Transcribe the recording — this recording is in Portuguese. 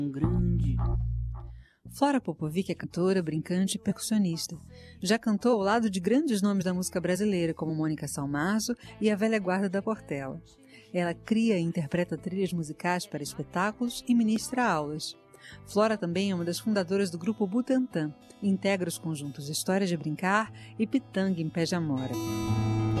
grande. Flora Popovic é cantora, brincante e percussionista. Já cantou ao lado de grandes nomes da música brasileira, como Mônica Salmazo e a velha guarda da Portela. Ela cria e interpreta trilhas musicais para espetáculos e ministra aulas. Flora também é uma das fundadoras do grupo Butantã, e integra os conjuntos Histórias de Brincar e Pitanga em Pé de Amora.